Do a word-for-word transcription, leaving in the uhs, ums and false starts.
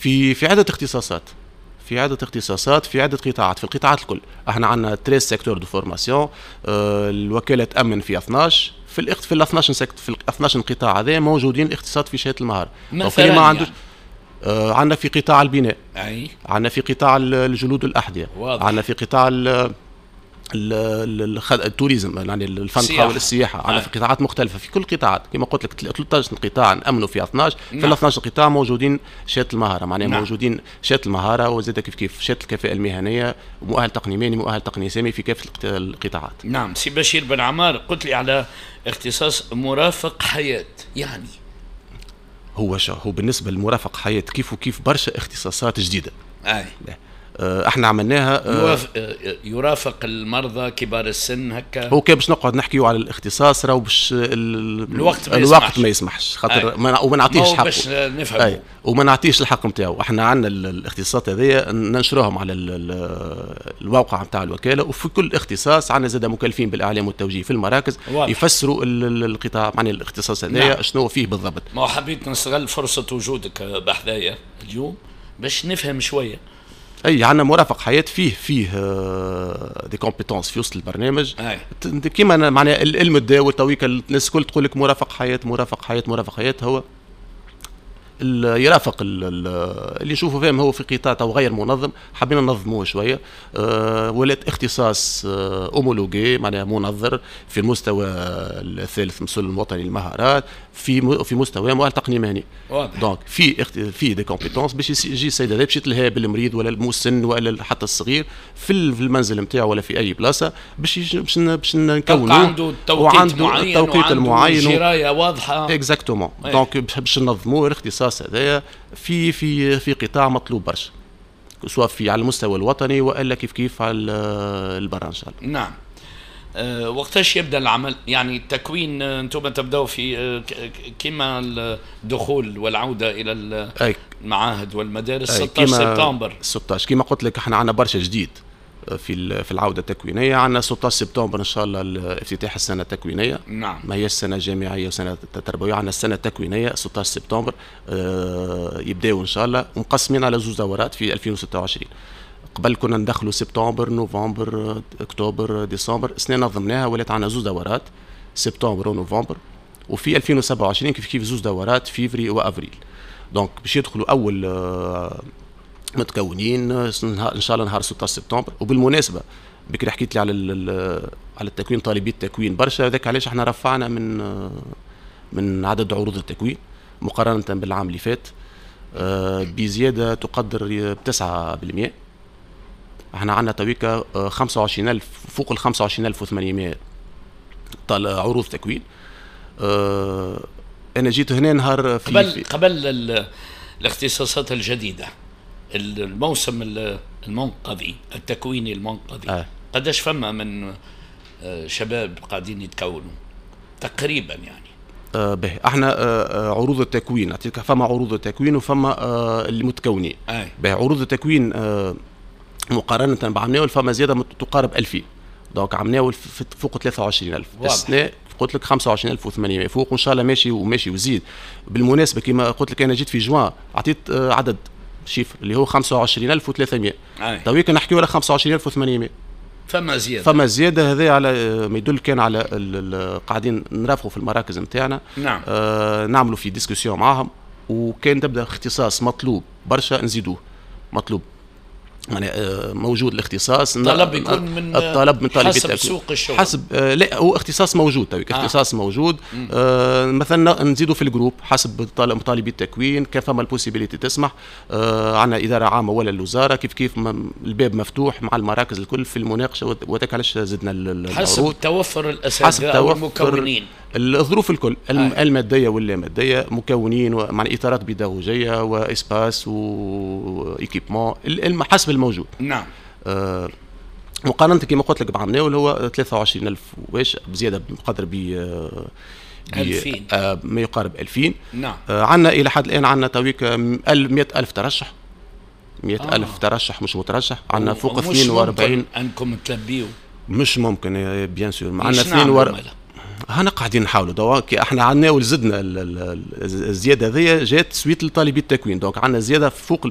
في في عده اختصاصات في عده اختصاصات في عده قطاعات، في القطاعات الكل. احنا عندنا ثلاثة سيكتور دو فورماسيون، آه الوكاله تامن في اثناش، في الاخت في ال اثناش سيكتور، في ال اثناش قطاع هذا موجودين الاختصاصات في شهاده المهاره. مثلا ما عندوش يعني. آه عندنا في قطاع البناء، اي عندنا في قطاع الجلود والاحذيه، عندنا في قطاع التوريزم يعني الفنادق والسياحه، على في قطاعات مختلفه في كل قطاعات. كما قلت لك ثلاثة عشر قطاع نامنوا في اثناش، في ال اثناش قطاع موجودين شهاده المهاره، معناها نعم. موجودين شهاده المهاره وزاد كيف كيف شهاده الكفاءه المهنيه ومؤهل تقنيماني مؤهل تقني سامي في كافه القطاعات. نعم. سي بشير بن عمار، قلت لي على اختصاص مرافق حياه، يعني هو شو هو بالنسبه للمرافق حياه كيف وكيف برشا اختصاصات جديده. اي احنا عملناها يرافق المرضى كبار السن هكا. هو كان باش نقعد نحكيو على الاختصاص راهو باش الوقت ما الوقت يسمحش. ما يسمحش خاطر ما وما نعطيش حقه باش نفهموا وما نعطيش الحق نتاعو. احنا عندنا الاختصاصات هذيا ننشروهم على الموقع نتاع الوكاله، وفي كل اختصاص عندنا زاد مكلفين بالاعلام والتوجيه في المراكز واضح. يفسروا القطاع معنى الاختصاص هذايا نعم. شنو فيه بالضبط. ما حبيت نستغل فرصه وجودك بحذايا اليوم باش نفهم شويه. اي عندنا مرافق حياه فيه فيه دي كومبيتونس في وسط البرنامج كيما معناها العلم الدواء تويك الناس الكل تقول لك مرافق حياه مرافق حياه مرافق حياه. هو يرافق اللي نشوفه فيهم هو في قطاع تو غير منظم، حبينا ننظموه شويه. أه ولات اختصاص اومولوجي معناها منظر في المستوى الثالث مسؤول الوطني للمهارات في في مستوى مؤهل تقني مهني. دونك في في دي كومبيتونس باش يجي السيد هذا باش يتلهى بالمريض ولا المسن ولا حتى الصغير في المنزل نتاعو ولا في اي بلاصه باش باش باش نكونوا عنده توقيت معين التوقيت المعين وجرايه واضحه اكزاكتومون. دونك باش ننظموا الاختصاص هذايا في في في قطاع مطلوب برشا سواء في على المستوى الوطني والا كيف كيف على البرا ان شاء الله. نعم. أه وقتاش يبدا العمل؟ يعني التكوين انتم تبداوا في أه كما الدخول والعوده الى المعاهد والمدارس ستة عشر سبتمبر. ستة عشر كما قلت لك احنا عندنا برشا جديد في في العوده التكوينيه. عندنا ستة عشر سبتمبر ان شاء الله افتتاح السنه التكوينيه. نعم. ما هي السنه الجامعيه وسنه تربويه، عندنا السنه التكوينيه ستة عشر سبتمبر أه يبداو ان شاء الله، ومقسمين على زوج دورات في ألفين وستة وعشرين. قبل كنا ندخلوا سبتمبر نوفمبر اكتوبر ديسمبر، سنه نظمناها ولات عندنا زوج دورات سبتمبر ونوفمبر، وفي ألفين وسبعة وعشرين كيف كيف زوج دورات فيفري وافريل. دونك باش يدخلوا اول أه متكونين ان شاء الله نهار ستة عشر سبتمبر. وبالمناسبه بكري حكيت لي على على التكوين طالبي التكوين برشا، هذاك علاش احنا رفعنا من من عدد عروض التكوين مقارنه بالعام اللي فات بزياده تقدر ب تسعة بالمئة. احنا عندنا تويكا خمسة وعشرين ألف فوق ال خمسة وعشرين ألف وثمانمئة عروض تكوين. انا جيت هنا نهار في قبل في قبل الاختصاصات الجديده الموسم المنقذي التكويني المنقذي آه. قداش فما من شباب قاعدين يتكونوا تقريبا يعني؟ آه به احنا آه عروض التكوين اعطيك فما عروض التكوين وفما آه المتكونين. آه. به عروض التكوين آه مقارنه بعمناول فما زياده تقارب ألفين. دونك عمناول فوق ثلاثة وعشرين ألف السنه، قلت لك خمسة وعشرين ألف وثمانمئة فوق وان شاء الله ماشي وماشي وزيد. بالمناسبه كما قلت لك انا جيت في جوان اعطيت آه عدد شيفر اللي هو خمسة وعشرين ألف وثلاثمئة. تويك نحكيو على خمسة وعشرين ألف وثمانمئة. فما زياده فما زياده هذا على ما يدل كان على قاعدين نرافقوا في المراكز نتاعنا. نعم. آه نعملوا في ديسكسيون معاهم، وكان تبدا اختصاص مطلوب برشا نزيدوه مطلوب يعني موجود الاختصاص. الطلب يكون من الطلب من طالبي حسب سوق الشغل حسب آه لا هو اختصاص موجود تويك آه. اختصاص موجود آه مثلا نزيدوا في الجروب حسب طالبي التكوين كيف فما البوسيبيليتي تسمح. آه عندنا اداره عامه ولا الوزاره كيف كيف الباب مفتوح مع المراكز الكل في المناقشه، وذاك علاش زدنا العروض حسب توفر الاساتذه والمكونين الظروف الكل آه. الماديه واللا ماديه مكونين مع اطارات بيداغوجيه واسباس وايكيبمون حسب الموجود. نعم. آه مقارنه كما قلت لك بعمناول هو ثلاثة وعشرين ألف واش بزياده بقدر ب ألفين آه ما يقارب ألفين. نعم. آه عندنا الى حد الان عندنا تويك مئة ألف ترشح مئة آه. ألف ترشح مش مترشح. عندنا فوق اثنين وأربعين انكم تلبيو مش ممكن بيان سور عندنا اثنين وأربعين هنا قاعدين نحاولوا دونك احنا عندنا وزدنا الزياده هذه جات سويت لطالبي التكوين. دونك عندنا زياده فوق